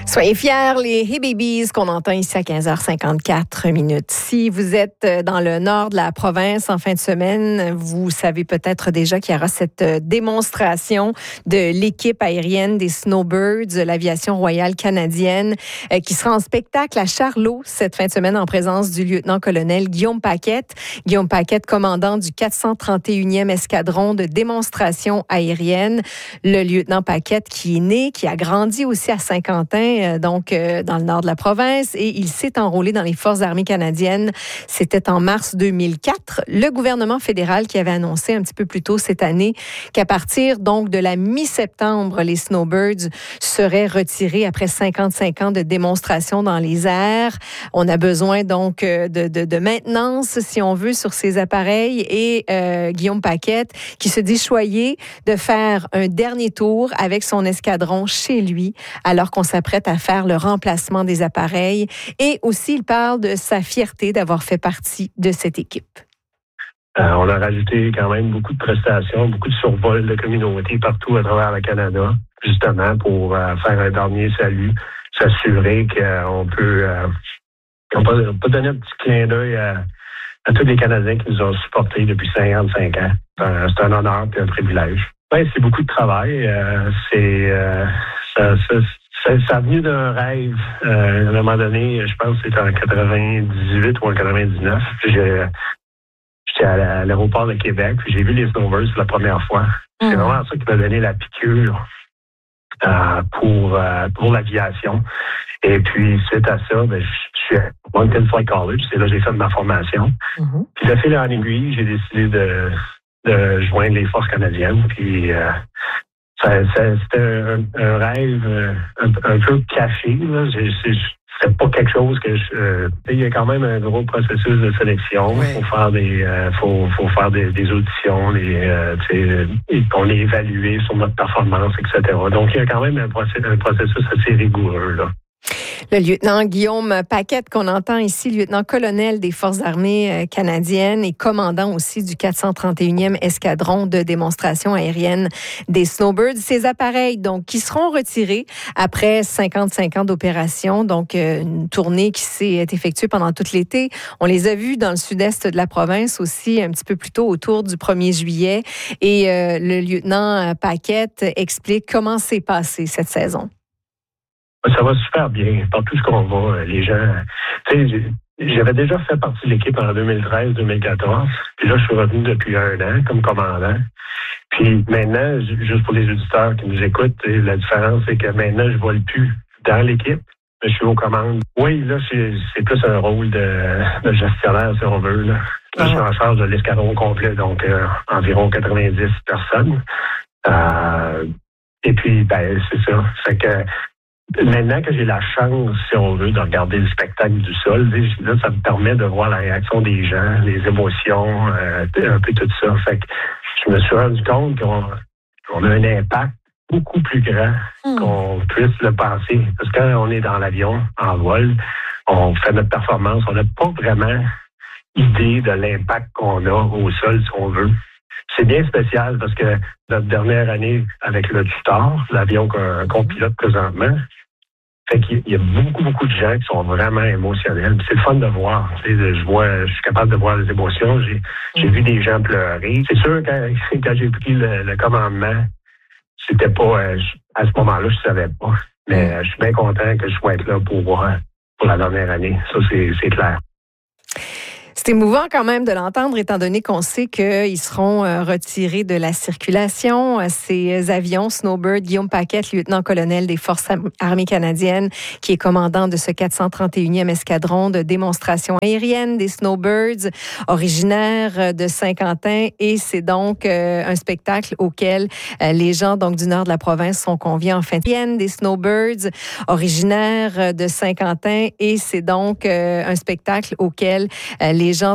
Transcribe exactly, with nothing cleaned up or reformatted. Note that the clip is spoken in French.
Soyez fiers, les Hey Babies qu'on entend ici à quinze heures cinquante-quatre minutes. Si vous êtes dans le nord de la province en fin de semaine, vous savez peut-être déjà qu'il y aura cette démonstration de l'équipe aérienne des Snowbirds, l'aviation royale canadienne, qui sera en spectacle à Charlot cette fin de semaine en présence du lieutenant-colonel Guillaume Paquette. Guillaume Paquette, commandant du quatre cent trente et unième escadron de démonstration aérienne. Le lieutenant Paquette qui est né, qui a grandi aussi à Saint-Quentin, donc euh, dans le nord de la province, et il s'est enrôlé dans les Forces armées canadiennes. C'était en mars deux mille quatre. Le gouvernement fédéral qui avait annoncé un petit peu plus tôt cette année qu'à partir donc de la mi-septembre, les Snowbirds seraient retirés après cinquante-cinq ans de démonstration dans les airs. On a besoin donc de, de, de maintenance, si on veut, sur ces appareils, et euh, Guillaume Paquette qui se dit choyé de faire un dernier tour avec son escadron chez lui alors qu'on s'apprête à faire le remplacement des appareils. Et aussi, il parle de sa fierté d'avoir fait partie de cette équipe. Euh, on a rajouté quand même beaucoup de prestations, beaucoup de survols de communautés partout à travers le Canada, justement pour euh, faire un dernier salut, s'assurer qu'on peut, euh, on peut, on peut donner un petit clin d'œil à, à tous les Canadiens qui nous ont supportés depuis cinquante-cinq ans. Euh, c'est un honneur et un privilège. Ouais, c'est beaucoup de travail. Euh, c'est euh, ça, ça Ça, ça a venu d'un rêve. Euh, à un moment donné, je pense que c'était en quatre-vingt-dix-huit ou en quatre-vingt-dix-neuf. J'ai, j'étais à l'aéroport de Québec, puis j'ai vu les Snowbirds pour la première fois. Mmh. C'est vraiment ça qui m'a donné la piqûre euh, pour, euh, pour l'aviation. Et puis, suite à ça, ben, je suis à Mountain Flight College. C'est là que j'ai fait ma formation. Mmh. Puis, de fil en aiguille, j'ai décidé de, de joindre les Forces canadiennes. Puis, euh, Ça, ça, c'était un, un rêve un, un peu caché. Là. C'est, c'est, c'est pas quelque chose que je... Euh, il y a quand même un gros processus de sélection. Il oui. faut faire des euh, faut, faut faire des, des auditions, des, euh, on est évalué sur notre performance, et cetera. Donc, il y a quand même un processus, un processus assez rigoureux, là. Le lieutenant Guillaume Paquette, qu'on entend ici, lieutenant-colonel des Forces armées canadiennes et commandant aussi du quatre cent trente et unième escadron de démonstration aérienne des Snowbirds. Ces appareils, donc, qui seront retirés après cinquante-cinq ans d'opération, donc une tournée qui s'est effectuée pendant tout l'été. On les a vus dans le sud-est de la province aussi, un petit peu plus tôt, autour du premier juillet. Et euh, le lieutenant Paquette explique comment s'est passée cette saison. Ça va super bien. Partout ce qu'on va, les gens... Tu sais, j'avais déjà fait partie de l'équipe en deux mille treize deux mille quatorze. Puis là, je suis revenu depuis un an comme commandant. Puis maintenant, juste pour les auditeurs qui nous écoutent, la différence, c'est que maintenant, je ne vole plus dans l'équipe, mais je suis aux commandes. Oui, là, c'est, c'est plus un rôle de, de gestionnaire, si on veut. Là. Je suis en charge de l'escadron complet, donc euh, environ quatre-vingt-dix personnes. Euh, et puis, ben, c'est ça. C'est que maintenant que j'ai la chance, si on veut, de regarder le spectacle du sol, là, ça me permet de voir la réaction des gens, les émotions, euh, un peu tout ça. Fait que je me suis rendu compte qu'on on a un impact beaucoup plus grand mmh. qu'on puisse le penser. Parce que quand on est dans l'avion, en vol, on fait notre performance, on n'a pas vraiment idée de l'impact qu'on a au sol, si on veut. C'est bien spécial parce que notre dernière année avec le tutor, l'avion qu'on pilote présentement, fait qu'il y a beaucoup, beaucoup de gens qui sont vraiment émotionnels. C'est le fun de voir. Je vois, je suis capable de voir les émotions. J'ai, j'ai vu des gens pleurer. C'est sûr, quand, quand j'ai pris le, le commandement, c'était pas, à ce moment-là, je savais pas. Mais je suis bien content que je sois là pour, pour la dernière année. Ça, c'est, c'est clair. C'est émouvant quand même de l'entendre, étant donné qu'on sait qu'ils seront retirés de la circulation. Ces avions Snowbird, Guillaume Paquette, lieutenant-colonel des Forces armées canadiennes, qui est commandant de ce quatre cent trente et unième escadron de démonstration aérienne des Snowbirds, originaire de Saint-Quentin. Et c'est donc un spectacle auquel les gens donc du nord de la province sont conviés en fin de semaine. Des Snowbirds, originaire de Saint-Quentin. Et c'est donc un spectacle auquel les Les gens